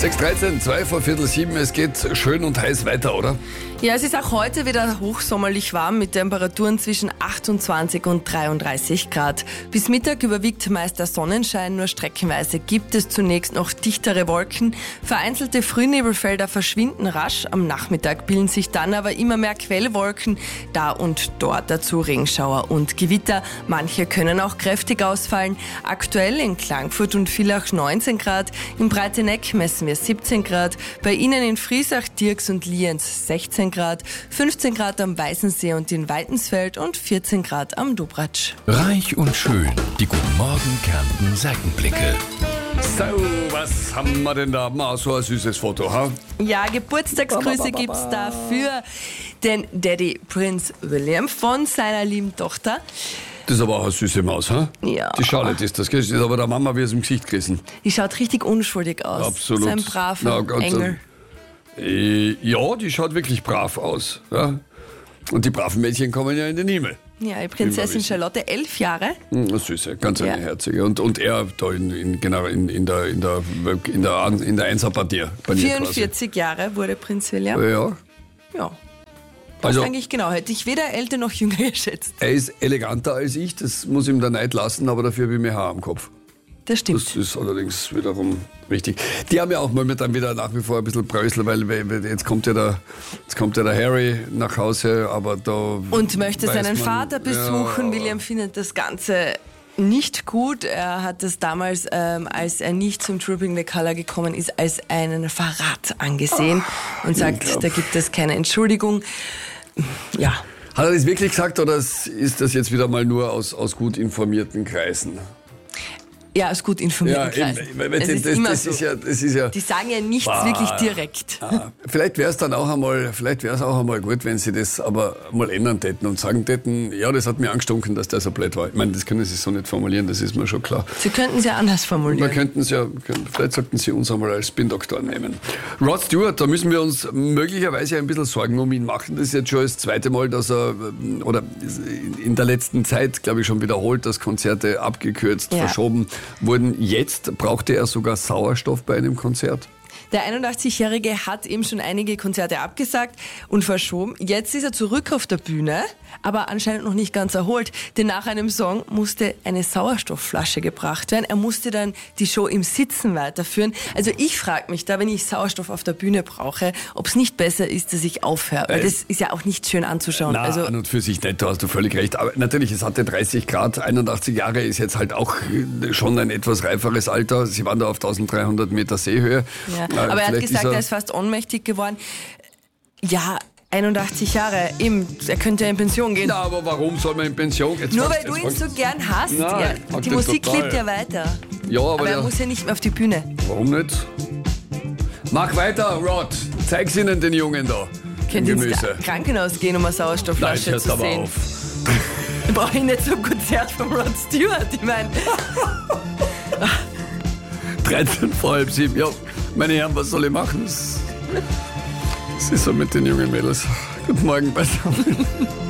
6:13, 6:45, es geht schön und heiß weiter, oder? Ja, es ist auch heute wieder hochsommerlich warm mit Temperaturen zwischen 28 und 33 Grad. Bis Mittag überwiegt meist der Sonnenschein, nur streckenweise gibt es zunächst noch dichtere Wolken. Vereinzelte Frühnebelfelder verschwinden rasch, am Nachmittag bilden sich dann aber immer mehr Quellwolken, da und dort dazu Regenschauer und Gewitter. Manche können auch kräftig ausfallen. Aktuell in Klagenfurt und Villach 19 Grad, im Breiteneck messen wir 17 Grad, bei Ihnen in Friesach, Dirks und Lienz 16 Grad, 15 Grad am Weißensee und in Weitensfeld und 14 Grad am Dobratsch. Reich und schön, die Guten Morgen Kärnten Seitenblicke. So, was haben wir denn da? Mal so ein süßes Foto, ha? Ja, Geburtstagsgrüße gibt's da für den Daddy Prinz William von seiner lieben Tochter. Das ist aber auch eine süße Maus, ha? Ja. Die Charlotte ist das, gell? Das ist aber der Mama wie es im Gesicht gerissen. Die schaut richtig unschuldig aus. Absolut. So ein braver Engel. Ja, die schaut wirklich brav aus. Ja? Und die braven Mädchen kommen ja in den Himmel. Ja, die Prinzessin Charlotte, 11 Jahre. Süße, ganz eine herzige. Und er da in der Einserpartie. 44 Jahre wurde Prinz William. Ja. Ja. Das eigentlich genau, hätte ich weder älter noch jünger geschätzt. Er ist eleganter als ich, das muss ihm der Neid lassen, aber dafür habe ich mehr Haar am Kopf. Das stimmt. Das ist allerdings wiederum wichtig. Die haben ja auch momentan wieder nach wie vor ein bisschen Brösel, weil jetzt kommt ja der Harry nach Hause, aber da... Und möchte seinen Vater besuchen. Ja. William findet das Ganze nicht gut. Er hat es damals, als er nicht zum Trooping the Colour gekommen ist, als einen Verrat angesehen und sagt, da gibt es keine Entschuldigung. Ja. Hat er das wirklich gesagt oder ist das jetzt wieder mal nur aus gut informierten Kreisen? Ja, aus gut informierten Kreisen. Das ist ja, die sagen ja nichts wirklich direkt. Vielleicht wäre es auch einmal gut, wenn sie das aber mal ändern täten und sagen täten, ja, das hat mir angestunken, dass der so blöd war. Ich meine, das können sie so nicht formulieren, das ist mir schon klar. Sie könnten es ja anders formulieren. Vielleicht sollten sie uns einmal als Spin-Doktor nehmen. Rod Stewart, da müssen wir uns möglicherweise ein bisschen Sorgen um ihn machen. Das ist jetzt schon das zweite Mal, dass er, oder in der letzten Zeit, glaube ich, schon wiederholt, dass Konzerte abgekürzt, verschoben wurden. Jetzt brauchte er sogar Sauerstoff bei einem Konzert. Der 81-Jährige hat eben schon einige Konzerte abgesagt und verschoben. Jetzt ist er zurück auf der Bühne, aber anscheinend noch nicht ganz erholt. Denn nach einem Song musste eine Sauerstoffflasche gebracht werden. Er musste dann die Show im Sitzen weiterführen. Also ich frage mich da, wenn ich Sauerstoff auf der Bühne brauche, ob es nicht besser ist, dass ich aufhöre. Weil das ist ja auch nicht schön anzuschauen. Nein, an und für sich nicht, da hast du völlig recht. Aber natürlich, es hatte 30 Grad, 81 Jahre ist jetzt halt auch schon ein etwas reiferes Alter. Sie waren da auf 1300 Meter Seehöhe. Ja. Aber er hat gesagt, er ist fast ohnmächtig geworden. Ja, 81 Jahre, eben, er könnte ja in Pension gehen. Na, aber warum soll man in Pension gehen? Nur weil du ihn so gern hast. Nein, ja, die Musik lebt ja weiter. Ja, aber er muss ja nicht mehr auf die Bühne. Warum nicht? Mach weiter, Rod. Zeig's ihnen, den Jungen da. Könnt ihr ins Krankenhaus gehen, um eine Sauerstoffflasche Nein, zu aber sehen? Auf. Da brauche ich nicht zum Konzert von Rod Stewart, ich meine. 13 vor halb 7, ja. Meine Herren, was soll ich machen? Es ist so mit den jungen Mädels. Guten Morgen beisammen.